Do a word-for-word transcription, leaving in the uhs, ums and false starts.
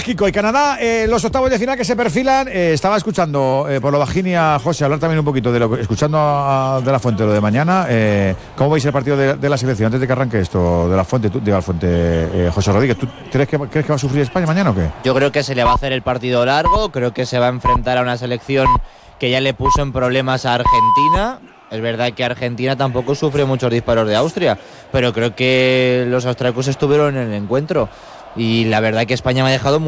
México y Canadá, eh, los octavos de final que se perfilan. Eh, estaba escuchando eh, por lo bajín y a José hablar también un poquito de lo que, escuchando a, a De La Fuente lo de mañana. Eh, ¿Cómo veis el partido de, de la selección antes de que arranque esto? De La Fuente, tú, de La Fuente, eh, José Rodríguez, ¿tú crees que, crees que va a sufrir España mañana o qué? Yo creo que se le va a hacer el partido largo, creo que se va a enfrentar a una selección que ya le puso en problemas a Argentina. Es verdad que Argentina tampoco sufre muchos disparos de Austria, pero creo que los austriacos estuvieron en el encuentro y la verdad que España me ha dejado muy